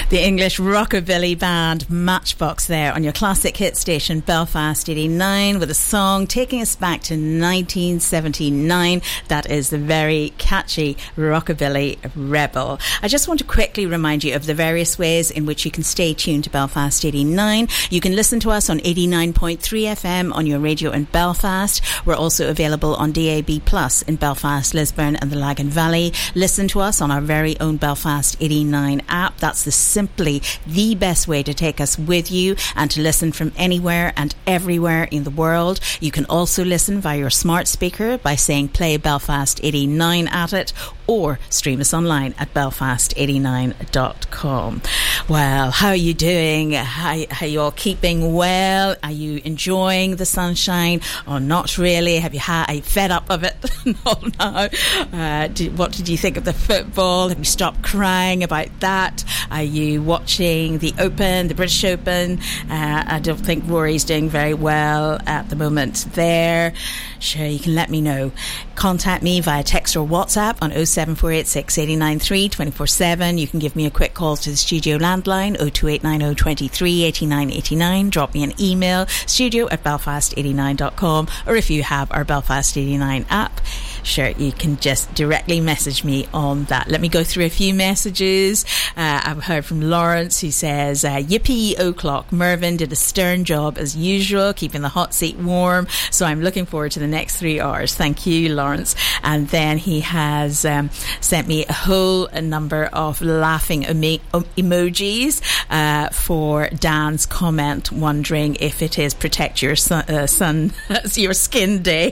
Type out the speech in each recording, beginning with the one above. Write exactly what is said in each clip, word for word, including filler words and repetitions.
The English rockabilly band Matchbox there on your classic hit station Belfast eighty-nine with a song taking us back to nineteen seventy-nine. That is the very catchy Rockabilly Rebel. I just want to quickly remind you of the various ways in which you can stay tuned to Belfast eighty-nine. You can listen to us on eighty-nine point three F M on your radio in Belfast. We're also available on D A B Plus in Belfast, Lisburn and the Lagan Valley. Listen to us on our very own Belfast eighty-nine app. That's the simply the best way to take us with you and to listen from anywhere and everywhere in the world. You can also listen via your smart speaker by saying play Belfast eighty-nine at it, or stream us online at belfast eighty-nine dot com. Well, how are you doing? How, how are you all keeping well? Are you enjoying the sunshine or not really? Have you, ha- are you fed up of it? No, no. Uh, did, what did you think of the football? Have you stopped crying about that? Are you watching the Open, the British Open? Uh, I don't think Rory's doing very well at the moment there. Sure, you can let me know. Contact me via text or WhatsApp on oh seven four eight six, eight nine three, two four seven. You can give me a quick call to the studio landline oh two eight nine oh, two three, eight nine eight nine. Drop me an email, studio at belfast eighty-nine dot com, or if you have our Belfast eighty-nine app, sure, you can just directly message me on that. Let me go through a few messages. Uh, I've heard from Lawrence, who says, uh, yippee o'clock. Mervyn did a stern job as usual, keeping the hot seat warm. So I'm looking forward to the next three hours. Thank you, Lawrence. And then he has um, sent me a whole a number of laughing emo- emojis uh, for Dan's comment, wondering if it is Protect Your Sun, uh, sun Your Skin Day.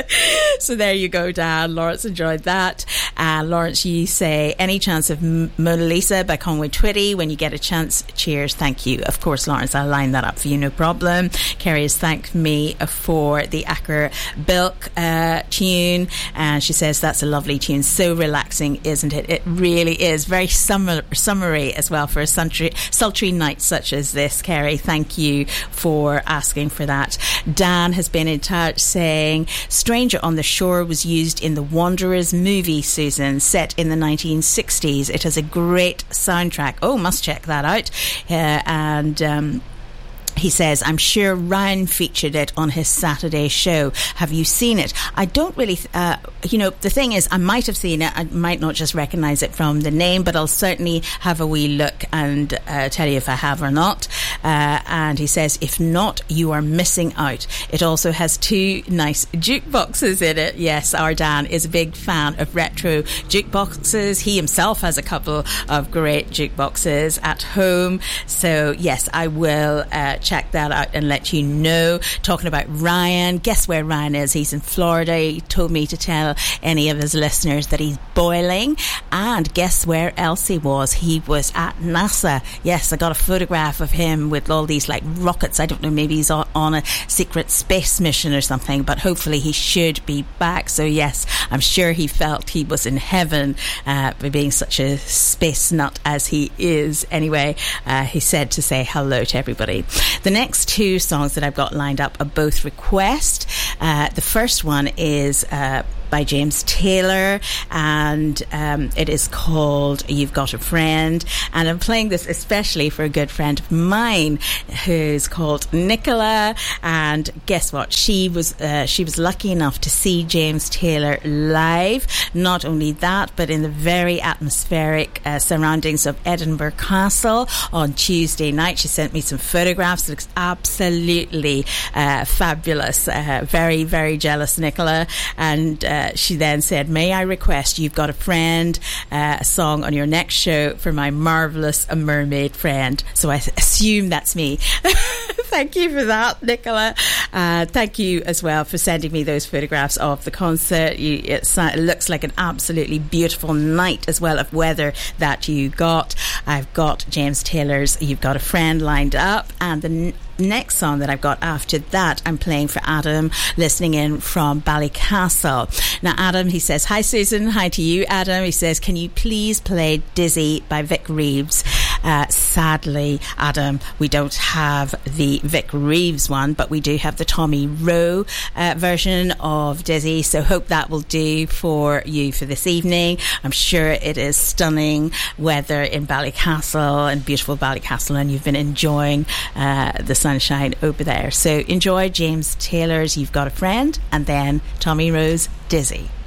So there you go, Dan. Lawrence enjoyed that. Uh, Lawrence, you say, any chance of M- Mona Lisa by Conway Twitty? When you get a chance, cheers. Thank you. Of course, Lawrence, I'll line that up for you, no problem. Kerry has thanked me for the Acker Bilk uh, tune, and she says that's a lovely tune. So relaxing, isn't it? It really is. Very summer, summery as well for a sultry, sultry night such as this. Kerry, thank you for asking for that. Dan has been in touch saying Stranger on the Shore was used in the Wanderers movie, Susan, set in the nineteen sixties. It has a great soundtrack. Oh, must check that out. Uh, and um he says, I'm sure Ryan featured it on his Saturday show. Have you seen it? I don't really, uh, you know, the thing is, I might have seen it. I might not just recognise it from the name, but I'll certainly have a wee look and uh, tell you if I have or not. Uh, and he says, if not, you are missing out. It also has two nice jukeboxes in it. Yes, our Dan is a big fan of retro jukeboxes. He himself has a couple of great jukeboxes at home. So, yes, I will uh, check that out and let you know. Talking about Ryan, guess where Ryan is? He's in Florida. He told me to tell any of his listeners that he's boiling. And guess where else he was? He was at NASA. Yes, I got a photograph of him with all these like rockets. I don't know, maybe he's on a secret space mission or something, but hopefully he should be back. So yes, I'm sure he felt he was in heaven uh, by being such a space nut as he is. Anyway, uh, he said to say hello to everybody. The next two songs that I've got lined up are both request. Uh, the first one is uh, by James Taylor, and um, it is called You've Got a Friend. And I'm playing this especially for a good friend of mine who's called Nicola. And guess what? She was uh, she was lucky enough to see James Taylor live. Not only that, but in the very atmospheric uh, surroundings of Edinburgh Castle on Tuesday night. She sent me some photographs. It looks absolutely uh, fabulous. Uh, very, very jealous, Nicola. And uh, she then said, may I request You've Got a Friend, uh, a song on your next show for my marvellous mermaid friend. So I assume that's me. Thank you for that, Nicola. Uh, thank you as well for sending me those photographs of the concert. You, it, it looks like an absolutely beautiful night as well of weather that you got. I've got James Taylor's You've Got a Friend lined up, and the n- next song that I've got after that I'm playing for Adam, listening in from Ballycastle. Now Adam, he says, hi Susan, hi to you Adam. He says, can you please play Dizzy by Vic Reeves? Uh, sadly, Adam, we don't have the Vic Reeves one, but we do have the Tommy Rowe uh, version of Dizzy, so hope that will do for you for this evening. I'm sure it is stunning weather in Ballycastle, and beautiful Ballycastle, and you've been enjoying uh, the sunshine over there. So enjoy James Taylor's You've Got a Friend, and then Tommy Rowe's Dizzy.